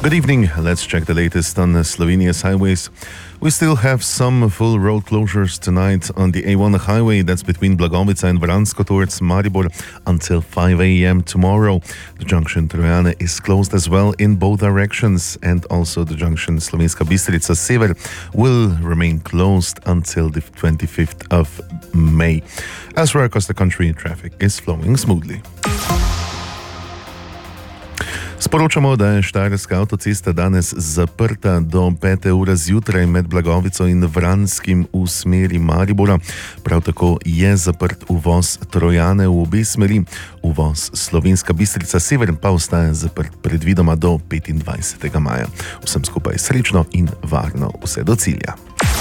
Good evening. Let's check the latest on Slovenia's highways. We still have some full road closures tonight on the A1 highway. That's between Blagovica and Vransko towards Maribor until 5 a.m. tomorrow. The junction Trojane is closed as well in both directions, and also the junction Slovenska Bistrica Sever will remain closed until the 25th of May. Elsewhere across the country, traffic is flowing smoothly. Sporočamo, da je Štajerska avtocesta danes zaprta do 5. ure zjutraj med Blagovico in Vranskim v smeri Maribora. Prav tako je zaprt uvoz Trojane v obe smeri. Uvoz Slovenska Bistrica Sever pa ostaja zaprt predvidoma do 25. maja. Vsem skupaj srečno in varno vse do cilja.